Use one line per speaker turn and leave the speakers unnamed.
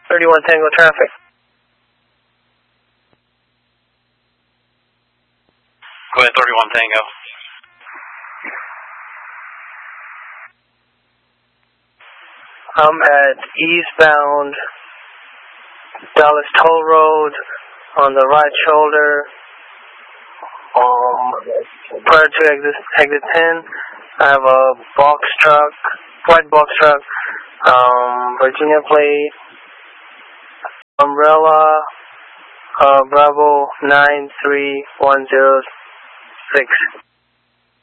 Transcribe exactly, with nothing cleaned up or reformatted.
thirty-one Tango traffic.
Go ahead, thirty-one Tango.
I'm at eastbound Dallas Toll Road on the right shoulder. Um, prior to exit, exit ten, I have a box truck, white box truck, um, Virginia plate, umbrella, uh, Bravo nine three one zero six.